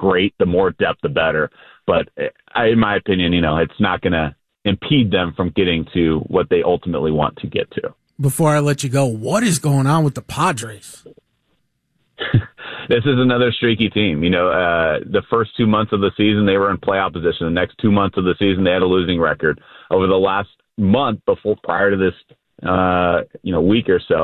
great. The more depth, the better. But in my opinion, it's not going to impede them from getting to what they ultimately want to get to. Before I let you go, what is going on with the Padres? This is another streaky team. The first 2 months of the season, they were in playoff position. The next 2 months of the season, they had a losing record. Over the last month prior to this, week or so,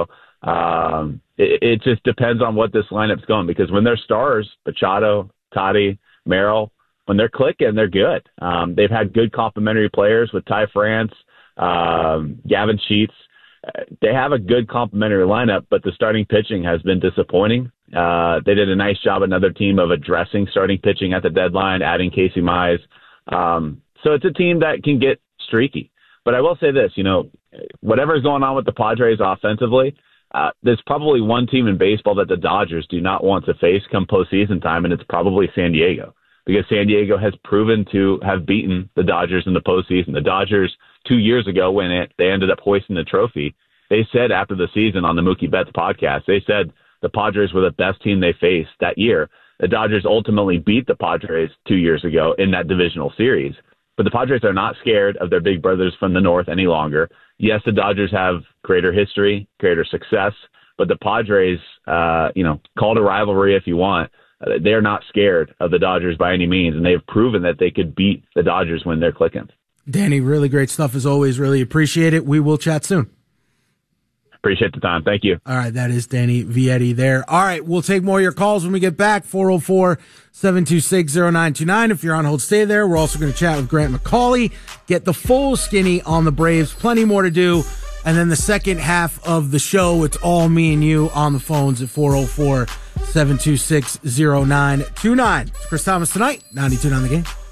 it just depends on what this lineup's going, because when they're stars, Machado, Toddy, Merrill, when they're clicking, they're good. They've had good complementary players with Ty France, Gavin Sheets. They have a good complementary lineup, but the starting pitching has been disappointing. They did a nice job, another team, of addressing starting pitching at the deadline, adding Casey Mize. So it's a team that can get streaky. But I will say this, whatever's going on with the Padres offensively, there's probably one team in baseball that the Dodgers do not want to face come postseason time, and it's probably San Diego, because San Diego has proven to have beaten the Dodgers in the postseason. The Dodgers 2 years ago, when they ended up hoisting the trophy, they said after the season on the Mookie Betts podcast, they said the Padres were the best team they faced that year. The Dodgers ultimately beat the Padres 2 years ago in that divisional series. But the Padres are not scared of their big brothers from the north any longer. Yes, the Dodgers have greater history, greater success, but the Padres, call it a rivalry if you want. They are not scared of the Dodgers by any means, and they've proven that they could beat the Dodgers when they're clicking. Danny, really great stuff as always. Really appreciate it. We will chat soon. Appreciate the time. Thank you. All right, that is Danny Vietti there. All right, we'll take more of your calls when we get back. 404-726-0929. If you're on hold, stay there. We're also going to chat with Grant McCauley, get the full skinny on the Braves. Plenty more to do. And then the second half of the show, it's all me and you on the phones at 404-726-0929. It's Chris Thomas tonight, 92.9 The Game.